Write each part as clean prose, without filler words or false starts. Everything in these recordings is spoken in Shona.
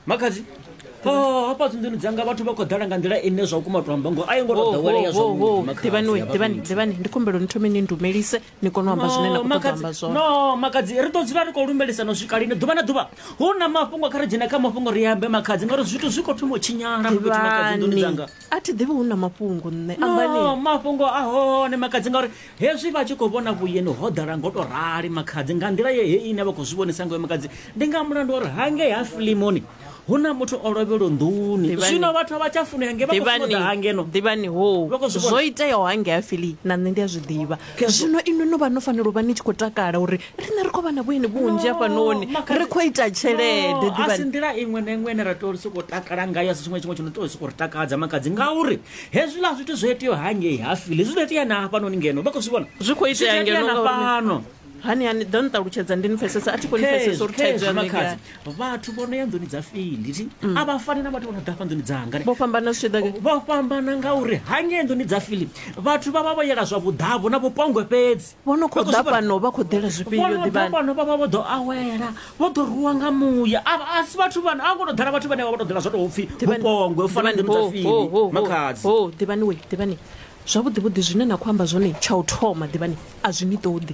makadzi hapa dzindini dzanga vhathu vha khou ḓala nga nḓila ine zwa vhukuma tou amba ngo a yo ngo tou ḓowelea ḓivhani ndi khumbelo ni thome ni ndumelise ni kone u amba zwine na khou ṱoḓa amba zwone. No makadzi ri ḓo dzula ri khou lumelisa no swika lini ḓuvha na ḓuvha hu na mafhungo kha ri dzhena kha mafhungo ri ambe makadzi ngauri zwithu zwi khou thoma u tshinyala makadzi nduni dzanga. A thi ḓivhi hu na mafhungo nne ambani mafhungo a hone makadzi ngauri hezwi vha tshi khou vhona vhuyeni ho ḓala ngo tou rali makadzi nga nḓila ye ine vha khou zwi vhonisa ngayo makadzi ndi nga mulandu uri hangei ha filimoni hu na muthu o lovhelo nduni zwino vhathu vha tshi funa hange vha khou funa hangeno ḓivhani ho zwo iteaho hange ha fili na nṋe ndi a zwi ḓivha zwino ino no vha no fanela u vha ni tshi khou takala uri rine ri khou vha na vhuyeni vhunzhi hafhanoni ri khou ita tshelede ḓivhani a si nḓila iṅwe na iṅwe ine ra tea uri sokou takala ngayo a si tshiṅwe tshiṅwe tshi no tea uri sokou ri takadza makadzi ngauri hezwiḽa zwithu zwo iteaho hangei ha fili zwi ḓo itea na hafhanoni ngeno vha khou zwi vhona zwi khou itea ngeno fhano hani ḓo nṱalutshedza ndi ni pfesesa a thi khou ni pfesesa uri thaidzo ya makadzi vhathu vho no ya nḓuni dza fili a vha fani na vhathu vho no ḓa fha nḓuni dzanga vho fhambana zwi tshi ḓa vho fhambana ngauri hangei nḓuni dza fili vhathu vha vha vho yela zwa vhuḓavo na vhupongwe fhedzi vho no khou ḓa fhano vha khou ḓela zwifhio ḓivhani fhano vha vha vho ḓo awela vho ḓo ruwa nga muya a si vhathu vhane a ngo tou ḓala vhathu vhane vha vho tou ḓela zwa tou pfhi vhupongwe u fana nḓuni dza fili makadzi ḓivhani zwavhuḓivhuḓi zwine na khou amba zwone tsha u thoma ḓivhani a zwi ni ṱoḓi.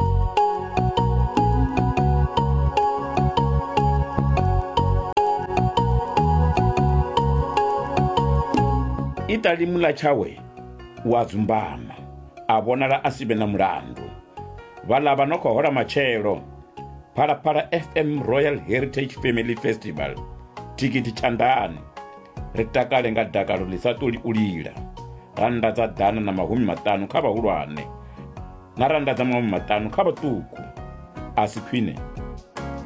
Iṱali mula tshawe wa dzumbama a vhonala a si vhe na mulandu vhaḽa vha no khou hola matshelo Phalaphala FM Royal Heritage Family Festival tikiti tshandani ri takale nga dakalo ḽi sa ṱoli u lila rannda dza ḓana na mahumi maṱanu kha vhahulwane na rannda dza mahumi maṱanu kha vhaṱuku a si khwine